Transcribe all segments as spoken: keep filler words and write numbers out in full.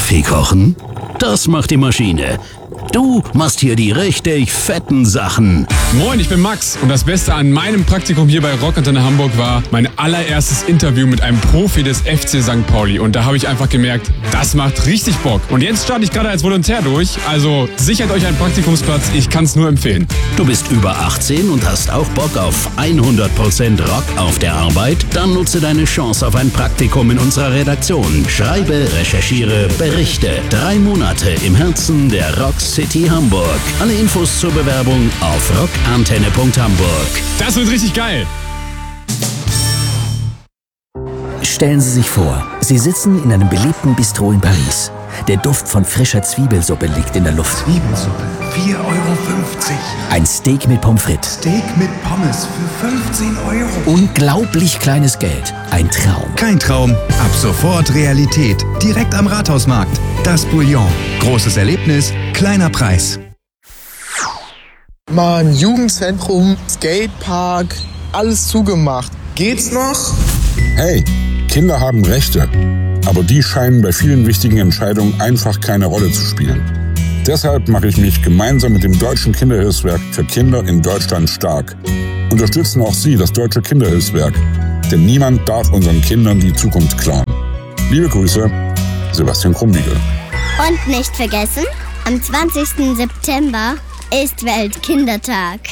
Kaffee kochen? Das macht die Maschine. Du machst hier die richtig fetten Sachen. Moin, ich bin Max und das Beste an meinem Praktikum hier bei Rockantenne Hamburg war mein allererstes Interview mit einem Profi des F C Sankt Pauli. Und da habe ich einfach gemerkt, das macht richtig Bock. Und jetzt starte ich gerade als Volontär durch, also sichert euch einen Praktikumsplatz, ich kann es nur empfehlen. Du bist über achtzehn und hast auch Bock auf hundert Prozent Rock auf der Arbeit? Dann nutze deine Chance auf ein Praktikum in unserer Redaktion. Schreibe, recherchiere, berichte. Drei Monate im Herzen der Rock City Hamburg. Alle Infos zur Bewerbung auf rockantenne punkt hamburg. Das wird richtig geil. Stellen Sie sich vor, Sie sitzen in einem beliebten Bistro in Paris. Der Duft von frischer Zwiebelsuppe liegt in der Luft. Zwiebelsuppe, vier Euro fünfzig. Ein Steak mit Pommes frites. Steak mit Pommes für fünfzehn Euro. Unglaublich kleines Geld. Ein Traum. Kein Traum, ab sofort Realität. Direkt am Rathausmarkt. Das Bouillon. Großes Erlebnis, kleiner Preis. Mann, Jugendzentrum, Skatepark, alles zugemacht. Geht's noch? Hey, Kinder haben Rechte, aber die scheinen bei vielen wichtigen Entscheidungen einfach keine Rolle zu spielen. Deshalb mache ich mich gemeinsam mit dem Deutschen Kinderhilfswerk für Kinder in Deutschland stark. Unterstützen auch Sie das Deutsche Kinderhilfswerk, denn niemand darf unseren Kindern die Zukunft klauen. Liebe Grüße, Sebastian Krumbiegel. Und nicht vergessen, am zwanzigsten September ist Weltkindertag.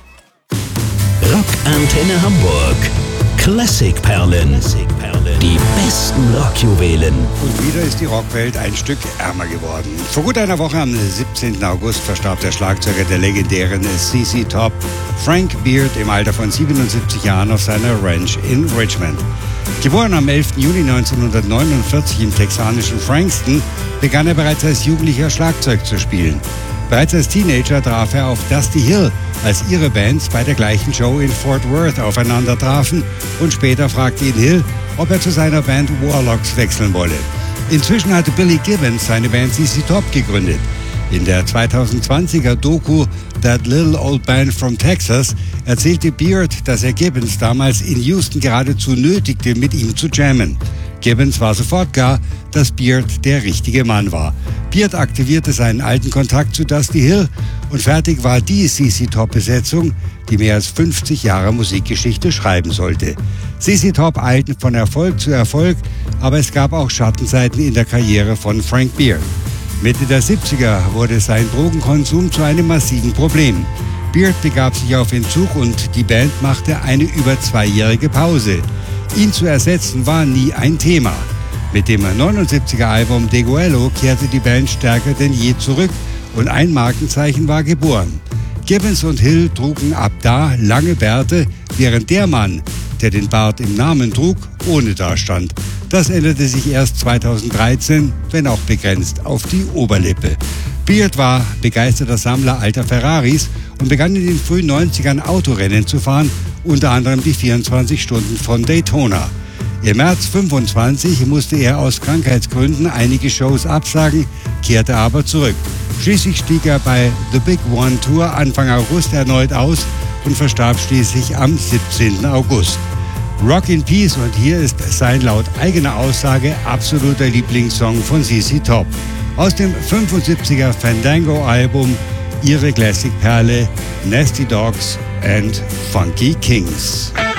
Rockantenne Hamburg. Klassikperlen. Die besten Rockjuwelen. Und wieder ist die Rockwelt ein Stück ärmer geworden. Vor gut einer Woche, am siebzehnten August, verstarb der Schlagzeuger der legendären C C Top, Frank Beard, im Alter von siebenundsiebzig Jahren auf seiner Ranch in Richmond. Geboren am elften Juli neunzehnhundertneunundvierzig im texanischen Frankston, begann er bereits als Jugendlicher Schlagzeug zu spielen. Bereits als Teenager traf er auf Dusty Hill, als ihre Bands bei der gleichen Show in Fort Worth aufeinander trafen, und später fragte ihn Hill, ob er zu seiner Band Warlocks wechseln wolle. Inzwischen hatte Billy Gibbons seine Band C C Top gegründet. In der zweitausendzwanziger Doku That Little Old Band from Texas erzählte Beard, dass er Gibbons damals in Houston geradezu nötigte, mit ihm zu jammen. Gibbons war sofort klar, dass Beard der richtige Mann war. Beard aktivierte seinen alten Kontakt zu Dusty Hill und fertig war die C C Top-Besetzung, die mehr als fünfzig Jahre Musikgeschichte schreiben sollte. C C Top eilten von Erfolg zu Erfolg, aber es gab auch Schattenseiten in der Karriere von Frank Beard. Mitte der siebziger wurde sein Drogenkonsum zu einem massiven Problem. Beard begab sich auf Entzug und die Band machte eine über zweijährige Pause. Ihn zu ersetzen war nie ein Thema. Mit dem neunundsiebziger Album Deguello kehrte die Band stärker denn je zurück und ein Markenzeichen war geboren. Gibbons und Hill trugen ab da lange Bärte, während der Mann, der den Bart im Namen trug, ohne dastand. Das änderte sich erst zweitausenddreizehn, wenn auch begrenzt auf die Oberlippe. Beard war begeisterter Sammler alter Ferraris und begann in den frühen neunzigern Autorennen zu fahren, unter anderem die vierundzwanzig Stunden von Daytona. Im März fünfundzwanzig musste er aus Krankheitsgründen einige Shows absagen, kehrte aber zurück. Schließlich stieg er bei The Big One Tour Anfang August erneut aus und verstarb schließlich am siebzehnten August. Rock in Peace, und hier ist sein laut eigener Aussage absoluter Lieblingssong von C C Top. Aus dem fünfundsiebziger Fandango-Album ihre Classic-Perle Nasty Dogs and Funky Kings.